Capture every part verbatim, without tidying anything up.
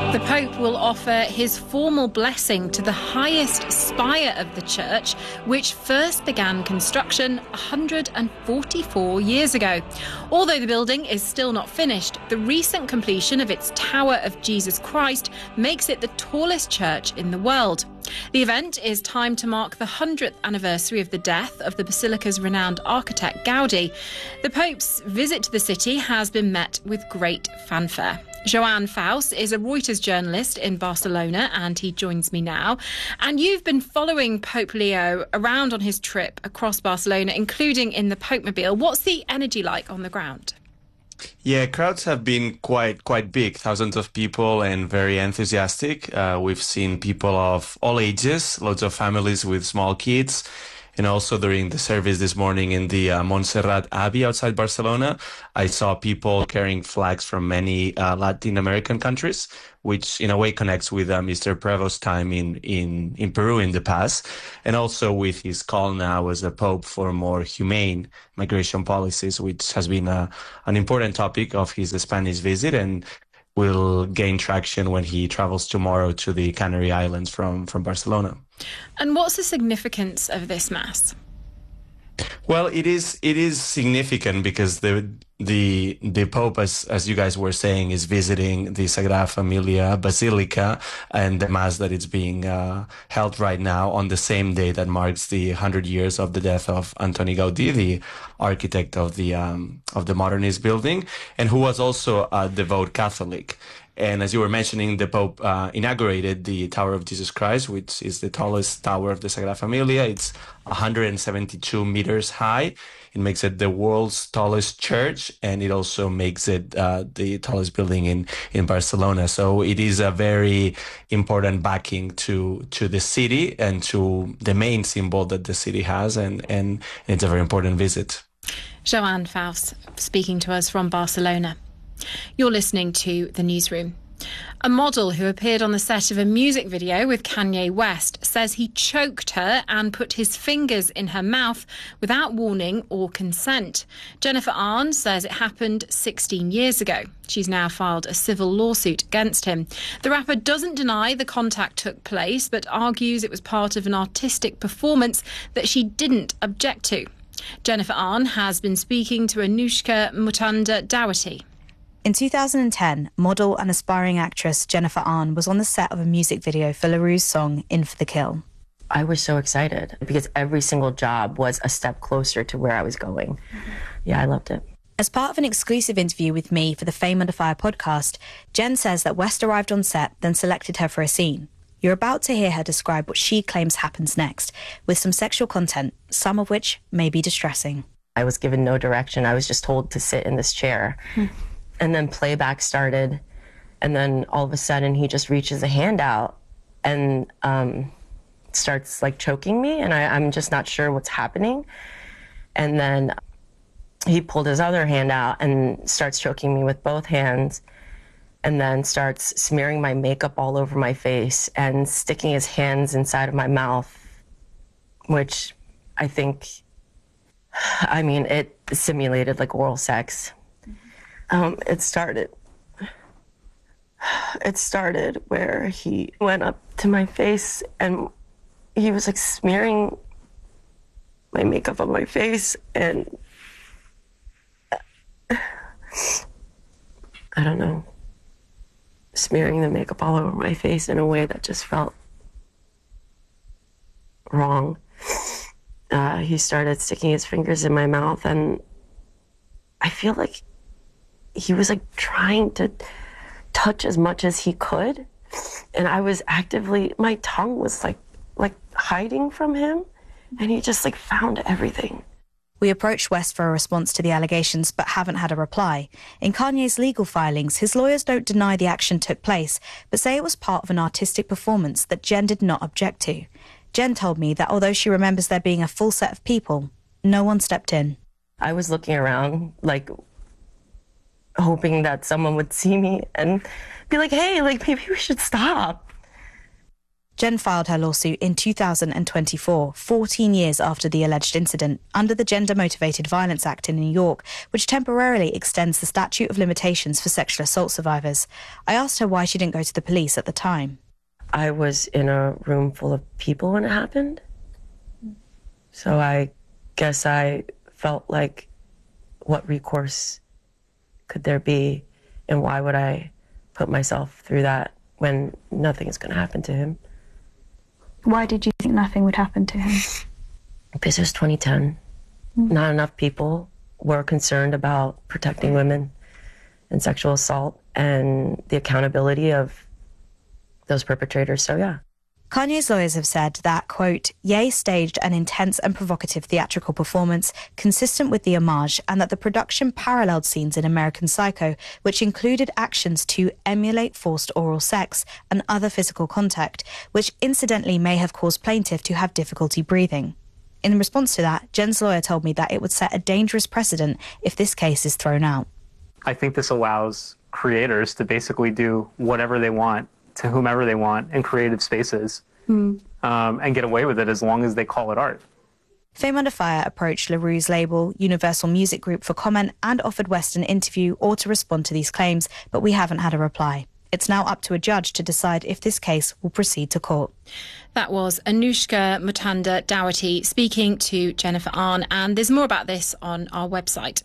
The Pope will offer his formal blessing to the highest spire of the church, which first began construction one hundred forty-four years ago. Although the building is still not finished, the recent completion of its Tower of Jesus Christ makes it the tallest church in the world. The event is timed to mark the one hundredth anniversary of the death of the Basilica's renowned architect Gaudi. The Pope's visit to the city has been met with great fanfare. Joan Faus is a Reuters journalist in Barcelona, and he joins me now. And you've been following Pope Leo around on his trip across Barcelona, including in the Popemobile. What's the energy like on the ground? Yeah, crowds have been quite quite big, thousands of people, and very enthusiastic. Uh, we've seen people of all ages, loads of families with small kids. And also during the service this morning in the uh, Montserrat Abbey outside Barcelona, I saw people carrying flags from many uh, Latin American countries, which in a way connects with uh, Mister Prevost's time in, in, in Peru in the past, and also with his call now as a Pope for more humane migration policies, which has been a, an important topic of his Spanish visit and will gain traction when he travels tomorrow to the Canary Islands from, from Barcelona. And what's the significance of this Mass? Well, it is it is significant because the the the Pope, as as you guys were saying, is visiting the Sagrada Familia Basilica, and the Mass that is being uh, held right now on the same day that marks the hundred years of the death of Antoni Gaudí, the architect of the um, of the modernist building, and who was also a devout Catholic. And as you were mentioning, the Pope uh, inaugurated the Tower of Jesus Christ, which is the tallest tower of the Sagrada Familia. It's one hundred seventy-two meters high. It makes it the world's tallest church, and it also makes it uh, the tallest building in, in Barcelona. So it is a very important backing to to the city and to the main symbol that the city has, and, and it's a very important visit. Joan Faus speaking to us from Barcelona. You're listening to The Newsroom. A model who appeared on the set of a music video with Kanye West says he choked her and put his fingers in her mouth without warning or consent. Jennifer Arne says it happened sixteen years ago. She's now filed a civil lawsuit against him. The rapper doesn't deny the contact took place, but argues it was part of an artistic performance that she didn't object to. Jennifer Arne has been speaking to Anushka Mutanda-Dawati. In two thousand ten, model and aspiring actress Jennifer Arne was on the set of a music video for La Rue's song In for the Kill. I was so excited because every single job was a step closer to where I was going. Mm-hmm. Yeah, I loved it. As part of an exclusive interview with me for the Fame Under Fire podcast, Jen says that West arrived on set, then selected her for a scene. You're about to hear her describe what she claims happens next, with some sexual content, some of which may be distressing. I was given no direction. I was just told to sit in this chair. Mm. And then playback started, and then all of a sudden he just reaches a hand out and um, starts like choking me, and I, I'm just not sure what's happening. And then he pulled his other hand out and starts choking me with both hands, and then starts smearing my makeup all over my face and sticking his hands inside of my mouth, which I think, I mean, it simulated like oral sex. Um, it started, it started where he went up to my face and he was like smearing my makeup on my face, and I don't know, smearing the makeup all over my face in a way that just felt wrong. Uh, he started sticking his fingers in my mouth, and I feel like he was like trying to touch as much as he could, and I was actively, my tongue was like like hiding from him, and he just like found everything. We approached West for a response to the allegations but haven't had a reply. In Kanye's legal filings, his lawyers don't deny the action took place, but say it was part of an artistic performance that Jen did not object to. Jen told me that although she remembers there being a full set of people, no one stepped in. I was looking around like hoping that someone would see me and be like, hey, like maybe we should stop. Jen filed her lawsuit in two thousand twenty-four, fourteen years after the alleged incident, under the Gender Motivated Violence Act in New York, which temporarily extends the statute of limitations for sexual assault survivors. I asked her why she didn't go to the police at the time. I was in a room full of people when it happened. So I guess I felt like, what recourse could there be, and why would I put myself through that when nothing is going to happen to him? Why did you think nothing would happen to him? Because it was twenty ten. Mm. Not enough people were concerned about protecting women and sexual assault and the accountability of those perpetrators. So, yeah. Kanye's lawyers have said that, quote, Ye staged an intense and provocative theatrical performance consistent with the homage, and that the production paralleled scenes in American Psycho, which included actions to emulate forced oral sex and other physical contact, which incidentally may have caused plaintiff to have difficulty breathing. In response to that, Jen's lawyer told me that it would set a dangerous precedent if this case is thrown out. I think this allows creators to basically do whatever they want to whomever they want in creative spaces, mm. um, and get away with it as long as they call it art. Fame Under Fire approached LaRue's label, Universal Music Group, for comment and offered West an interview or to respond to these claims, but we haven't had a reply. It's now up to a judge to decide if this case will proceed to court. That was Anushka Mutanda Dougherty speaking to Jennifer Ahn, and there's more about this on our website.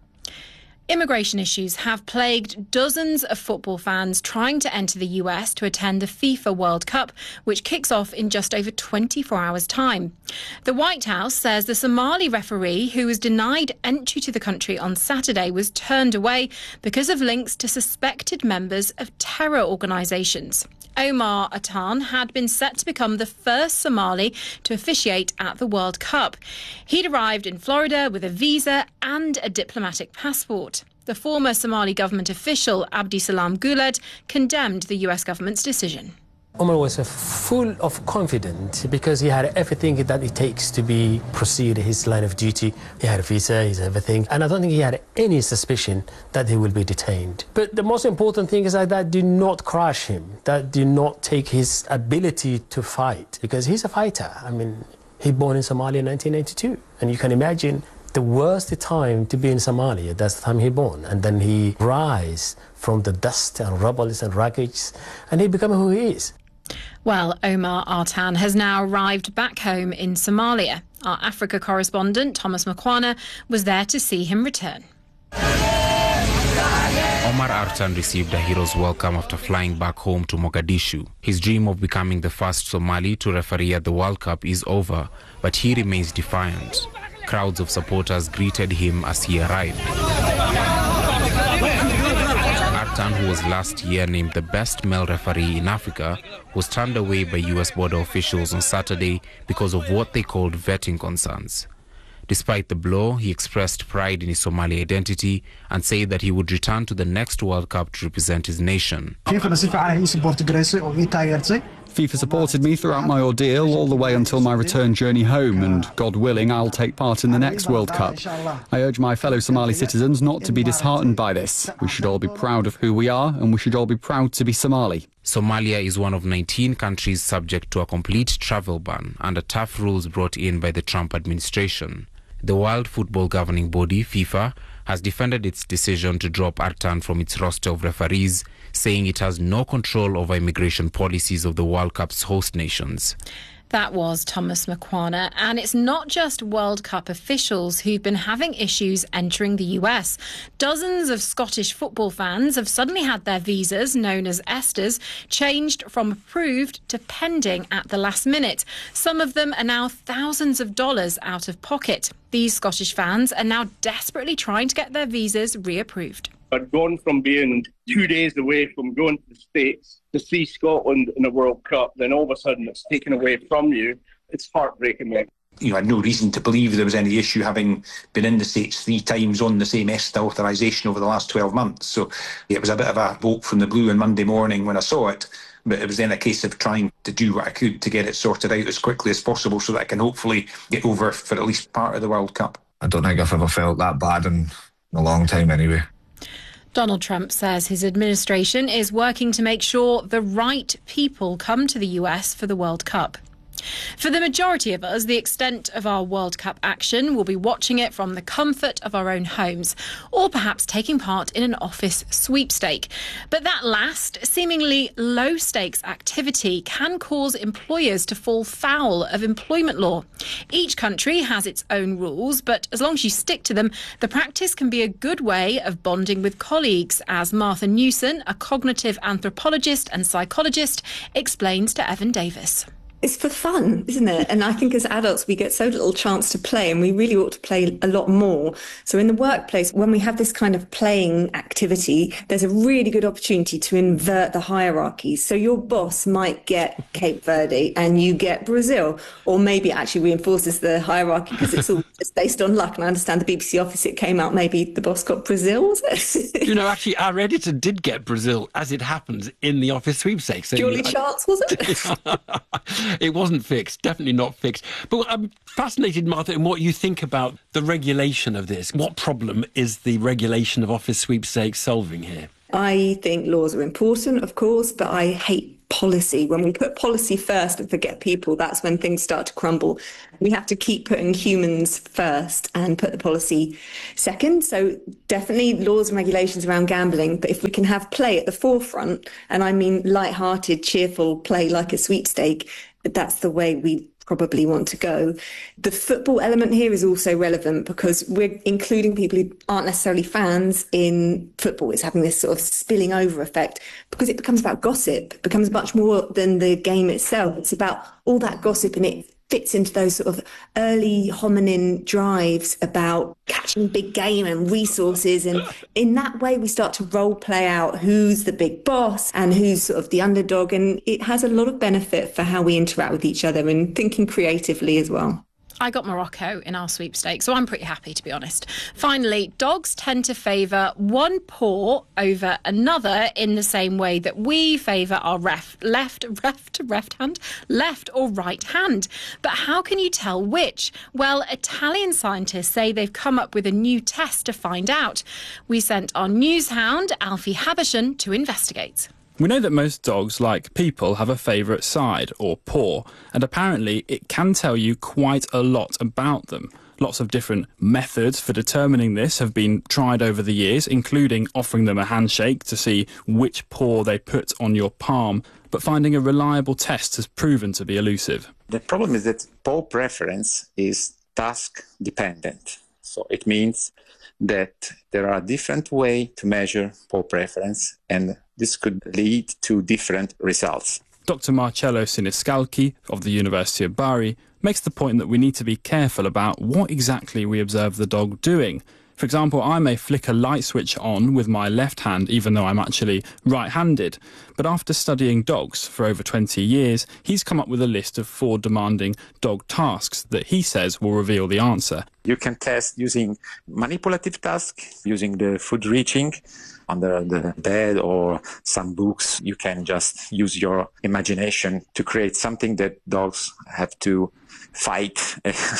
Immigration issues have plagued dozens of football fans trying to enter the U S to attend the FIFA World Cup, which kicks off in just over twenty-four hours' time. The White House says the Somali referee who was denied entry to the country on Saturday was turned away because of links to suspected members of terror organisations. Omar Atan had been set to become the first Somali to officiate at the World Cup. He'd arrived in Florida with a visa and a diplomatic passport. The former Somali government official, Abdisalam Guled, condemned the U S government's decision. Omar was uh, full of confidence because he had everything that it takes to be proceed his line of duty. He had a visa, he had everything, and I don't think he had any suspicion that he will be detained. But the most important thing is that that did not crush him, that did not take his ability to fight, because he's a fighter. I mean, he born in Somalia in nineteen ninety-two, and you can imagine the worst time to be in Somalia, that's the time he born, and then he rise from the dust and rubble and wreckage, and he become who he is. Well, Omar Atan has now arrived back home in Somalia. Our Africa correspondent, Thomas Makwana, was there to see him return. Omar Artan received a hero's welcome after flying back home to Mogadishu. His dream of becoming the first Somali to referee at the World Cup is over, but he remains defiant. Crowds of supporters greeted him as he arrived. Artan, who was last year named the best male referee in Africa, was turned away by U S border officials on Saturday because of what they called vetting concerns. Despite the blow, he expressed pride in his Somali identity and said that he would return to the next World Cup to represent his nation. FIFA supported me throughout my ordeal all the way until my return journey home, and God willing, I'll take part in the next World Cup. I urge my fellow Somali citizens not to be disheartened by this. We should all be proud of who we are, and we should all be proud to be Somali. Somalia is one of nineteen countries subject to a complete travel ban under tough rules brought in by the Trump administration. The World Football Governing Body, FIFA, has defended its decision to drop Artan from its roster of referees, saying it has no control over immigration policies of the World Cup's host nations. That was Thomas Makwana. And it's not just World Cup officials who've been having issues entering the U S. Dozens of Scottish football fans have suddenly had their visas, known as ESTAs, changed from approved to pending at the last minute. Some of them are now thousands of dollars out of pocket. These Scottish fans are now desperately trying to get their visas reapproved. I'd gone from being two days away from going to the States to see Scotland in the World Cup, then all of a sudden it's taken away from you. It's heartbreaking, mate. You know, I had no reason to believe there was any issue having been in the States three times on the same ESTA authorisation over the last twelve months. So it was a bit of a bolt from the blue on Monday morning when I saw it. But it was then a case of trying to do what I could to get it sorted out as quickly as possible so that I can hopefully get over for at least part of the World Cup. I don't think I've ever felt that bad in a long time anyway. Donald Trump says his administration is working to make sure the right people come to the U S for the World Cup. For the majority of us, the extent of our World Cup action will be watching it from the comfort of our own homes, or perhaps taking part in an office sweepstake. But that last, seemingly low-stakes activity can cause employers to fall foul of employment law. Each country has its own rules, but as long as you stick to them, the practice can be a good way of bonding with colleagues, as Martha Newson, a cognitive anthropologist and psychologist, explains to Evan Davis. It's for fun, isn't it? And I think as adults, we get so little chance to play, and we really ought to play a lot more. So in the workplace, when we have this kind of playing activity, there's a really good opportunity to invert the hierarchies. So your boss might get Cape Verde and you get Brazil, or maybe it actually reinforces the hierarchy because it's all just based on luck. And I understand the B B C office, it came out, maybe the boss got Brazil, was it? You know, actually, our editor did get Brazil, as it happens, in the office sweepstakes. So Julie Charles, was it? It wasn't fixed, definitely not fixed. But I'm fascinated, Martha, in what you think about the regulation of this. What problem is the regulation of office sweepstakes solving here? I think laws are important, of course, but I hate policy. When we put policy first and forget people, that's when things start to crumble. We have to keep putting humans first and put the policy second. So definitely laws and regulations around gambling. But if we can have play at the forefront, and I mean light-hearted, cheerful play like a sweepstake, that's the way we probably want to go. The football element here is also relevant because we're including people who aren't necessarily fans in football. It's having this sort of spilling over effect because it becomes about gossip. It becomes much more than the game itself. It's about all that gossip, and it fits into those sort of early hominin drives about catching big game and resources. And in that way, we start to role play out who's the big boss and who's sort of the underdog. And it has a lot of benefit for how we interact with each other and thinking creatively as well. I got Morocco in our sweepstakes, so I'm pretty happy, to be honest. Finally, dogs tend to favour one paw over another in the same way that we favour our ref, left, left, left hand, left or right hand. But how can you tell which? Well, Italian scientists say they've come up with a new test to find out. We sent our news hound, Alfie Habershon, to investigate. We know that most dogs, like people, have a favourite side, or paw, and apparently it can tell you quite a lot about them. Lots of different methods for determining this have been tried over the years, including offering them a handshake to see which paw they put on your palm, but finding a reliable test has proven to be elusive. The problem is that paw preference is task dependent. So it means that there are different ways to measure paw preference, and this could lead to different results. Doctor Marcello Siniscalchi of the University of Bari makes the point that we need to be careful about what exactly we observe the dog doing. For example, I may flick a light switch on with my left hand even though I'm actually right-handed. But after studying dogs for over twenty years, he's come up with a list of four demanding dog tasks that he says will reveal the answer. You can test using manipulative tasks, using the food reaching under the bed or some books. You can just use your imagination to create something that dogs have to fight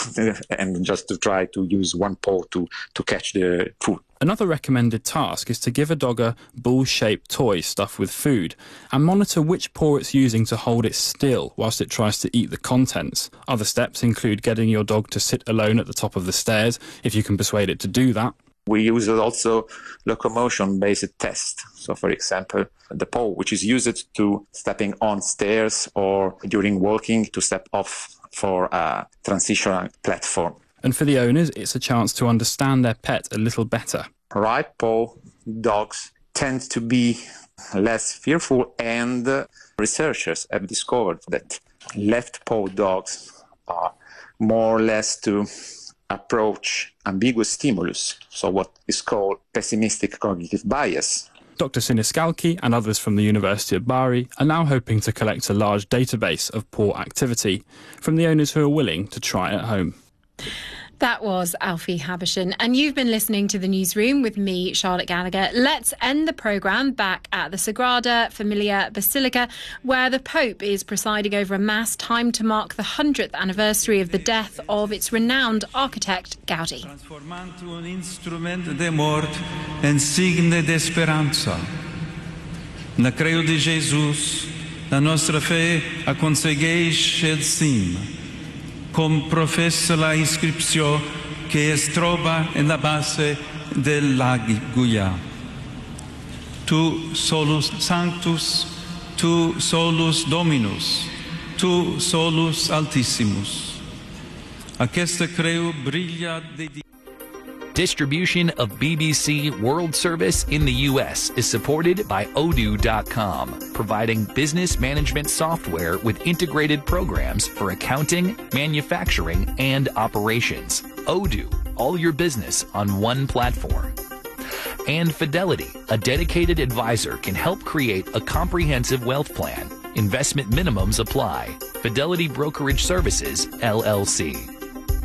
and just to try to use one paw to, to catch the food. Another recommended task is to give a dog a ball-shaped toy stuffed with food and monitor which paw it's using to hold it still whilst it tries to eat the contents. Other steps include getting your dog to sit alone at the top of the stairs, if you can persuade it to do that. We use also locomotion-based tests. So, for example, the paw, which is used to stepping on stairs or during walking to step off for a transitional platform. And for the owners, it's a chance to understand their pet a little better. Right paw dogs tend to be less fearful, and researchers have discovered that left paw dogs are more or less to approach ambiguous stimulus, so what is called pessimistic cognitive bias. Doctor Siniscalchi and others from the University of Bari are now hoping to collect a large database of paw activity from the owners who are willing to try at home. That was Alfie Habishan, and you've been listening to The Newsroom with me, Charlotte Gallagher. Let's end the programme back at the Sagrada Familia Basilica, where the Pope is presiding over a mass timed to mark the hundredth anniversary of the death of its renowned architect, Gaudi. Transformando un instrumento de mort en signe de esperanza. Na creu de Jesus, na nostra fé aconsegueix el sim. Com professa la inscripció que es troba en la base del l'agulla. Tu solus sanctus, tu solus dominus, tu solus altissimus. Aquesta creu brilla de... Distribution of B B C World Service in the U S is supported by Odoo dot com, providing business management software with integrated programs for accounting, manufacturing, and operations. Odoo, all your business on one platform. And Fidelity, a dedicated advisor, can help create a comprehensive wealth plan. Investment minimums apply. Fidelity Brokerage Services, L L C.